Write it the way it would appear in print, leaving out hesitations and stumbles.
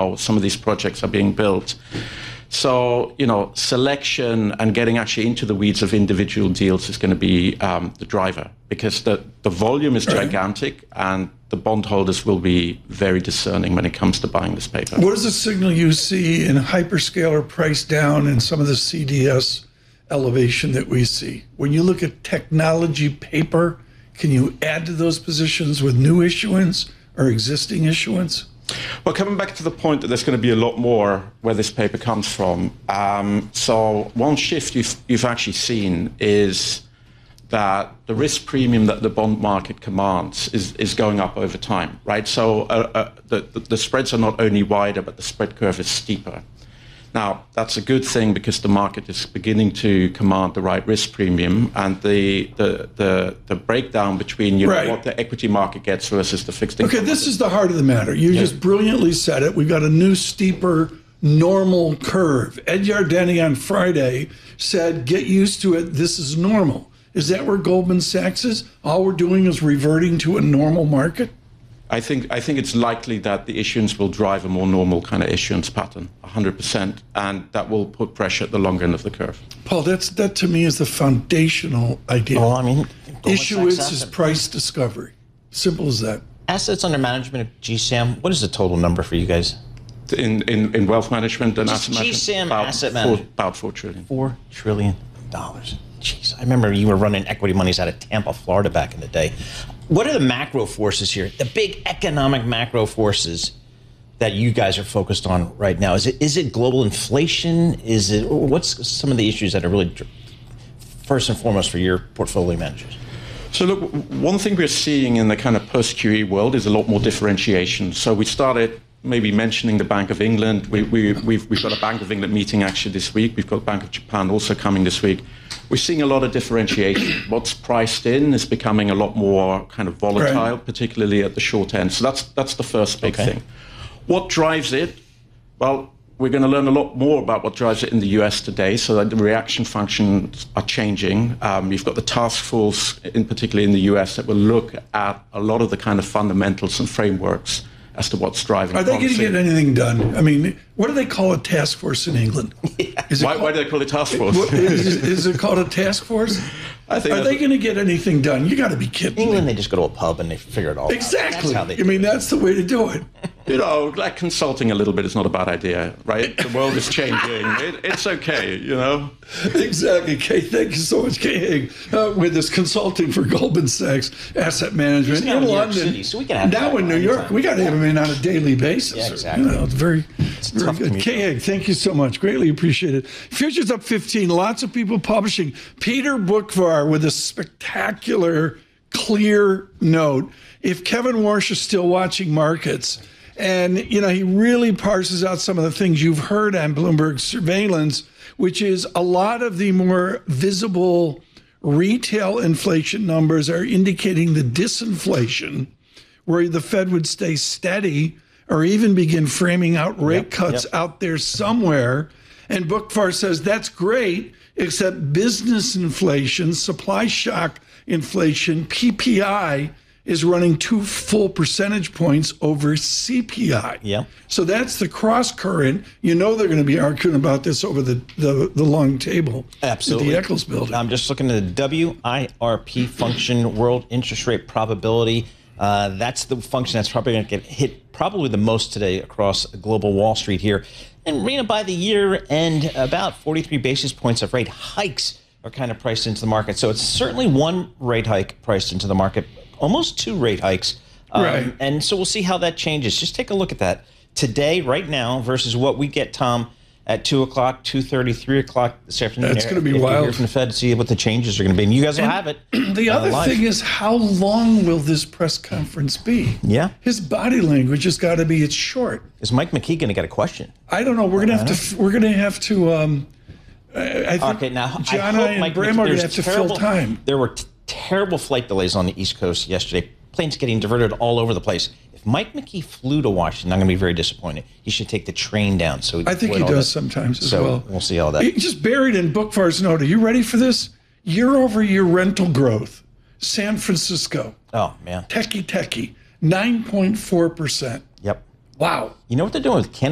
how some of these projects are being built. So, selection and getting actually into the weeds of individual deals is going to be the driver, because the volume is gigantic and the bondholders will be very discerning when it comes to buying this paper. What is the signal you see in hyperscaler price down and some of the CDS elevation that we see? When you look at technology paper, can you add to those positions with new issuance or existing issuance? Well, coming back to the point that there's going to be a lot more where this paper comes from. So one shift you've actually seen is that the risk premium that the bond market commands is going up over time, right? So the spreads are not only wider, but the spread curve is steeper. Now, that's a good thing because the market is beginning to command the right risk premium, and the breakdown between what the equity market gets versus the fixed income. Okay, this is the heart of the matter. You just brilliantly said it. We've got a new steeper normal curve. Ed Yardeni on Friday said, get used to it. This is normal. Is that where Goldman Sachs is? All we're doing is reverting to a normal market? I think it's likely that the issuance will drive a more normal kind of issuance pattern, 100%, and that will put pressure at the longer end of the curve. Paul, that to me is the foundational idea. Well, I mean, issuance is price discovery. Simple as that. Assets under management of GSAM, what is the total number for you guys? In wealth management and Just asset management? GSAM asset management. About $4 trillion. $4 trillion. Jeez, I remember you were running equity monies out of Tampa, Florida back in the day. What are the macro forces here? The big economic macro forces that you guys are focused on right now? Is it global inflation? What's some of the issues that are really first and foremost for your portfolio managers? So look, one thing we're seeing in the kind of post-QE world is a lot more differentiation. So we started maybe mentioning the Bank of England. We've got a Bank of England meeting actually this week. We've got Bank of Japan also coming this week. We're seeing a lot of differentiation. What's priced in is becoming a lot more kind of volatile, particularly at the short end. So that's the first big thing. What drives it? Well, we're going to learn a lot more about what drives it in the US today, so that the reaction functions are changing. You've got the task force, in particular in the US, that will look at a lot of the kind of fundamentals and frameworks as to what's driving policy. Are they going to get anything done? I mean, what do they call a task force in England? Why do they call it task force? Is it called a task force? Are they going to get anything done? You got to be kidding me. England, they just go to a pub and they figure it all out. Exactly. That's the way to do it. Like consulting a little bit is not a bad idea, right? The world is changing. It's okay, Exactly. Kay, thank you so much, Kay Haig, with this consulting for Goldman Sachs Asset Management in London. City, so we can have now in New York, we got to have him in on a daily basis. Yeah, exactly. It's very good. Kay Haig, thank you so much. Greatly appreciate it. Futures up 15. Lots of people publishing. Peter Bookvar with a spectacular, clear note. If Kevin Warsh is still watching markets, and, he really parses out some of the things you've heard on Bloomberg surveillance, which is a lot of the more visible retail inflation numbers are indicating the disinflation, where the Fed would stay steady or even begin framing out rate cuts out there somewhere. And Bookvar says that's great, except business inflation, supply shock inflation, PPI, is running 2 full percentage points over CPI. Yeah. So that's the cross current. They're going to be arguing about this over the long table. Absolutely. At the Eccles building. I'm just looking at the WIRP function, world interest rate probability. That's the function that's probably going to get hit probably the most today across global Wall Street here. And by the year end, about 43 basis points of rate hikes are kind of priced into the market. So it's certainly one rate hike priced into the market. Almost 2 rate hikes. Right. And so we'll see how that changes. Just take a look at that. Today, right now, versus what we get, Tom, at 2 o'clock, 2:30, 3 o'clock this afternoon. That's going to be wild. wild. Hear from the Fed to see what the changes are going to be. And you guys will have it. The other thing is, how long will this press conference be? Yeah. His body language has got to be, it's short. Is Mike McKee going to get a question? I don't know. We're going to have to, I think okay, now, John and Bram are going to have to fill time. There were terrible flight delays on the East Coast yesterday. Planes getting diverted all over the place. If Mike McKee flew to Washington, I'm going to be very disappointed. He should take the train down. So I think he does sometimes as well. We'll see all that. Just buried in Bookvar's note. Are you ready for this? Year-over-year rental growth. San Francisco. Oh, man. Techie. 9.4%. Yep. Wow. You know what they're doing with